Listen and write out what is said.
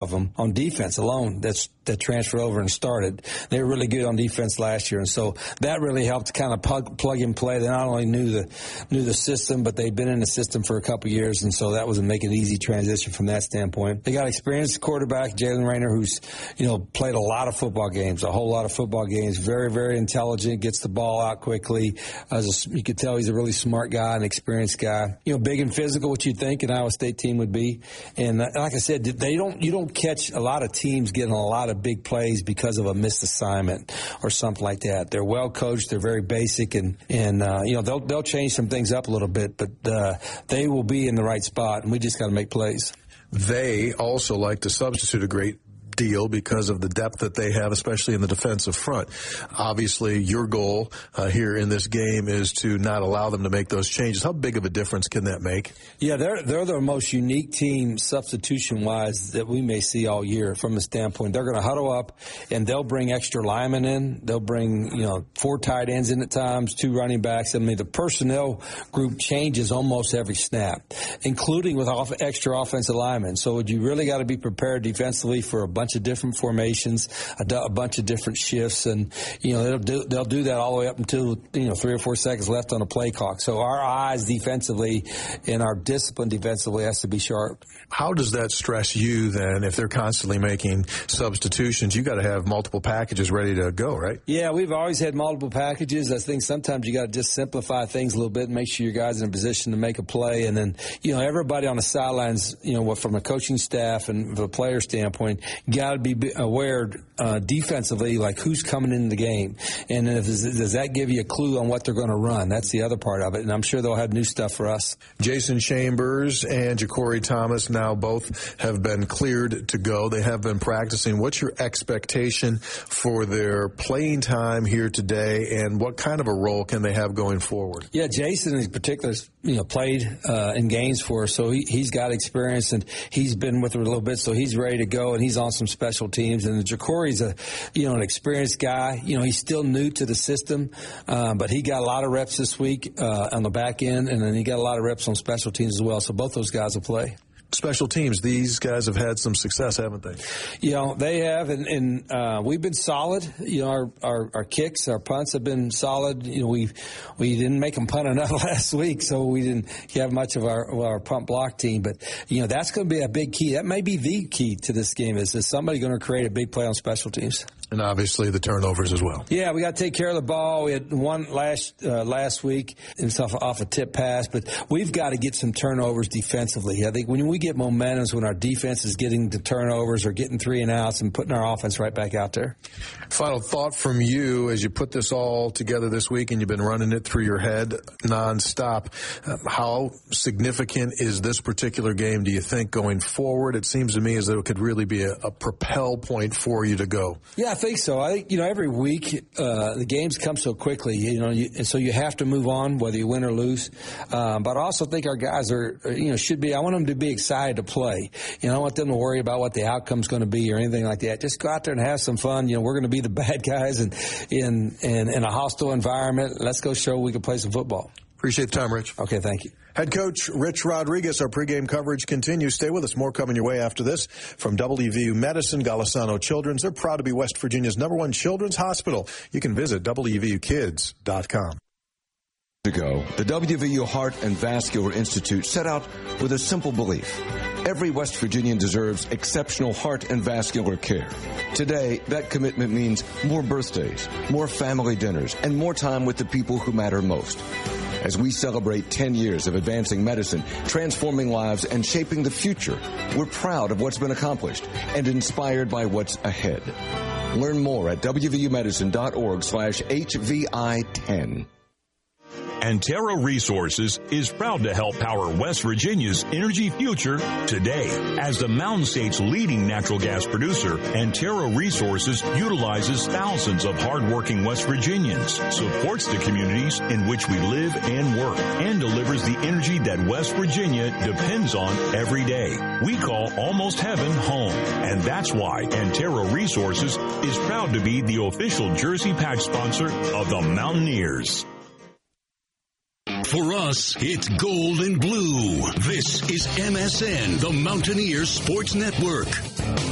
of them on defense alone that transferred over and started. They were really good on defense last year, and so that really helped kind of plug and play. They not only knew the system, but they'd been in the system for a couple years, and so that was making an easy transition from that standpoint. They got experienced quarterback Jalen Raynor, who's played a lot of football games, a whole lot of football games. Very, very intelligent, gets the ball out quickly. You could tell he's a really smart guy, an experienced guy. Big and physical, what you'd think an Iowa State team would be. And like I said, you don't catch a lot of teams getting a lot of big plays because of a missed assignment or something like that. They're well coached. They're very basic, and they'll change some things up a little bit, but they will be in the right spot, and we just got to make plays. They also like to substitute a great deal because of the depth that they have, especially in the defensive front. Obviously, your goal here in this game is to not allow them to make those changes. How big of a difference can that make? Yeah, they're the most unique team substitution-wise that we may see all year from the standpoint. They're going to huddle up, and they'll bring extra linemen in. They'll bring 4 tight ends in at times, 2 running backs. I mean, the personnel group changes almost every snap, including with extra offensive linemen. So you really got to be prepared defensively for a bunch of different formations, a bunch of different shifts, and they'll do that all the way up until 3 or 4 seconds left on a play clock. So our eyes defensively and our discipline defensively has to be sharp. How does that stress you then if they're constantly making substitutions? You got to have multiple packages ready to go, right? Yeah, we've always had multiple packages. I think sometimes you got to just simplify things a little bit and make sure your guys in a position to make a play, and then everybody on the sidelines, from a coaching staff and from a player standpoint, got to be aware defensively, like who's coming into the game. And does that give you a clue on what they're going to run? That's the other part of it. And I'm sure they'll have new stuff for us. Jason Chambers and Ja'Cory Thomas now both have been cleared to go. They have been practicing. What's your expectation for their playing time here today, and what kind of a role can they have going forward? Yeah, Jason in particular, played in games for us, so he's got experience, and he's been with her a little bit, so he's ready to go, and he's on some special teams. And Ja'Cory's an experienced guy. He's still new to the system, but he got a lot of reps this week on the back end, and then he got a lot of reps on special teams as well. So both those guys will play. Special teams, these guys have had some success, haven't they? They have, and we've been solid. Our kicks, our punts have been solid. We didn't make them punt enough last week, so we didn't have much of our punt block team. But that's going to be a big key. That may be the key to this game. Is somebody going to create a big play on special teams? And obviously the turnovers as well. Yeah, we got to take care of the ball. We had one last week and stuff off a tip pass, but we've got to get some turnovers defensively. I think when we get momentum, when our defense is getting the turnovers or getting 3 and outs and putting our offense right back out there. Final thought from you as you put this all together this week and you've been running it through your head nonstop. How significant is this particular game, do you think, going forward? It seems to me as though it could really be a propel point for you to go. Yeah, I think so. I think, every week the games come so quickly, and so you have to move on whether you win or lose. But I also think our guys are, should be, I want them to be excited to play. I don't want them to worry about what the outcome's going to be or anything like that. Just go out there and have some fun. We're going to be the bad guys and in a hostile environment. Let's go show we can play some football. Appreciate the time, Rich. Okay, thank you. Head coach Rich Rodriguez, our pregame coverage continues. Stay with us. More coming your way after this from WVU Medicine, Golisano Children's. They're proud to be West Virginia's #1 children's hospital. You can visit WVUkids.com. Ago, the WVU Heart and Vascular Institute set out with a simple belief. Every West Virginian deserves exceptional heart and vascular care. Today, that commitment means more birthdays, more family dinners, and more time with the people who matter most. As we celebrate 10 years of advancing medicine, transforming lives, and shaping the future, we're proud of what's been accomplished and inspired by what's ahead. Learn more at wvumedicine.org/HVI10. Antero Resources is proud to help power West Virginia's energy future today. As the Mountain State's leading natural gas producer, Antero Resources utilizes thousands of hardworking West Virginians, supports the communities in which we live and work, and delivers the energy that West Virginia depends on every day. We call almost heaven home, and that's why Antero Resources is proud to be the official Jersey Patch sponsor of the Mountaineers. For us, it's gold and blue. This is MSN, the Mountaineers Sports Network.